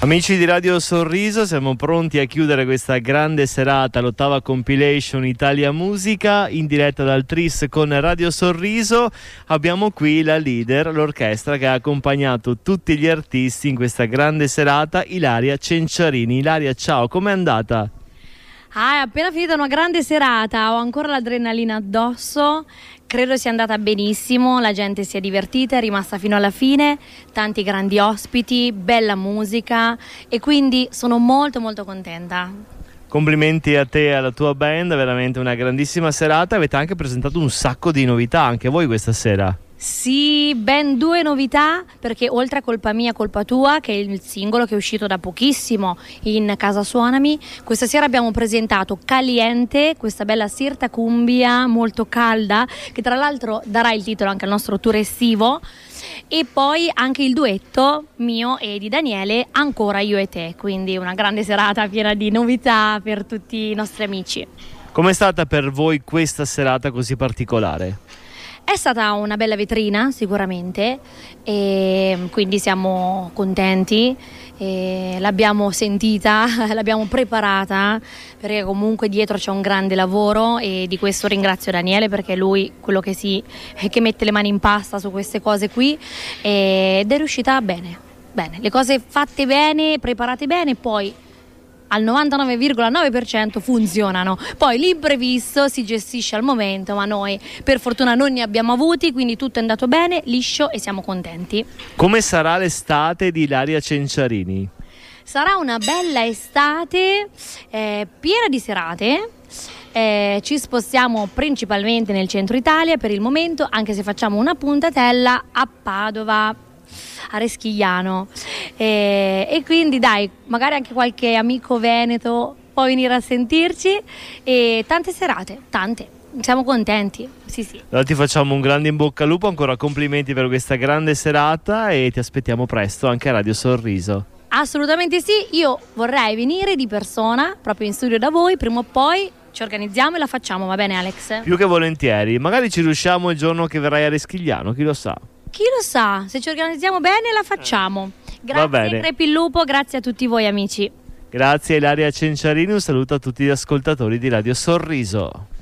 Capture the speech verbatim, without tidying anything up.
Amici di Radio Sorriso, siamo pronti a chiudere questa grande serata, l'ottava compilation Italia Musica, in diretta dal Tris con Radio Sorriso. Abbiamo qui la leader, l'orchestra che ha accompagnato tutti gli artisti in questa grande serata, Ilaria Cenciarini. Ilaria, ciao, com'è andata? Ah, è appena finita una grande serata, ho ancora l'adrenalina addosso, credo sia andata benissimo, la gente si è divertita, è rimasta fino alla fine, tanti grandi ospiti, bella musica e quindi sono molto molto contenta. Complimenti a te e alla tua band, veramente una grandissima serata, avete anche presentato un sacco di novità anche voi questa sera. Sì, ben due novità, perché oltre a Colpa Mia, Colpa Tua, che è il singolo che è uscito da pochissimo in Casa Suonami, questa sera abbiamo presentato Caliente, questa bella sirta cumbia molto calda, che tra l'altro darà il titolo anche al nostro tour estivo, e poi anche il duetto mio e di Daniele, Ancora io e te, quindi una grande serata piena di novità per tutti i nostri amici. Com'è stata per voi questa serata così particolare? È stata una bella vetrina sicuramente, e quindi siamo contenti, e l'abbiamo sentita, l'abbiamo preparata, perché comunque dietro c'è un grande lavoro e di questo ringrazio Daniele, perché è lui quello che, si, che mette le mani in pasta su queste cose qui, ed è riuscita bene, bene, le cose fatte bene, preparate bene, poi al novantanove virgola nove per cento funzionano. Poi l'imprevisto si gestisce al momento, ma noi per fortuna non ne abbiamo avuti, quindi tutto è andato bene, liscio e siamo contenti. Come sarà l'estate di Ilaria Cenciarini? Sarà una bella estate eh, piena di serate. Eh, ci spostiamo principalmente nel centro Italia per il momento, anche se facciamo una puntatella a Padova, a Reschigliano, e, e quindi dai, magari anche qualche amico veneto può venire a sentirci, e tante serate, tante, siamo contenti, sì sì. Allora ti facciamo un grande in bocca al lupo, ancora complimenti per questa grande serata e ti aspettiamo presto anche a Radio Sorriso. Assolutamente sì, io vorrei venire di persona proprio in studio da voi, prima o poi ci organizziamo e la facciamo, va bene Alex? Più che volentieri, magari ci riusciamo il giorno che verrai a Reschigliano, chi lo sa. Chi lo sa, se ci organizziamo bene la facciamo. Grazie Crepi il Lupo, grazie a tutti voi amici. Grazie Ilaria Cenciarini, un saluto a tutti gli ascoltatori di Radio Sorriso.